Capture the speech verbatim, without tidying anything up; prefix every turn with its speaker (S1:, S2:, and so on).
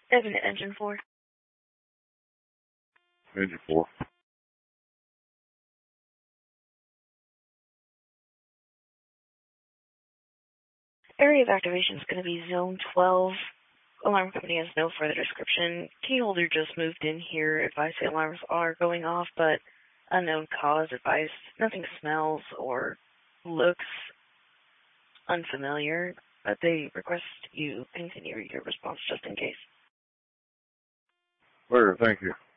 S1: Evan, engine four.
S2: Engine four.
S1: Area of activation is going to be zone twelve. Alarm company has no further description. Key holder just moved in here. Advice the alarms are going off, but unknown cause. Advice nothing smells or looks unfamiliar, but they request you continue your response just in case.
S2: Sure, thank you.